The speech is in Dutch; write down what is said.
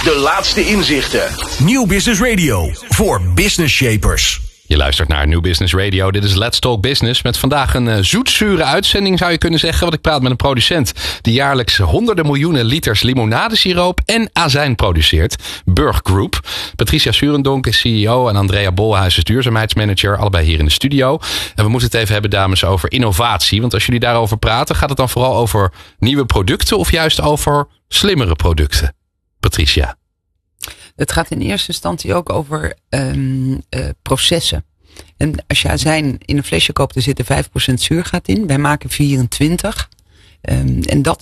De laatste inzichten. Nieuw Business Radio voor business shapers. Je luistert naar New Business Radio. Dit is Let's Talk Business. Met vandaag een zoetzure uitzending zou je kunnen zeggen. Want ik praat met een producent die jaarlijks honderden miljoenen liters limonadesiroop en azijn produceert. Burg Group. Patricia Surendonk is CEO en Andrea Bolhuis is duurzaamheidsmanager. Allebei hier in de studio. En we moeten het even hebben, dames, over innovatie. Want als jullie daarover praten, gaat het dan vooral over nieuwe producten of juist over slimmere producten? Patricia. Het gaat in eerste instantie ook over processen. En als je azijn in een flesje koopt, er zit er 5% zuurgat in. Wij maken 24. En dat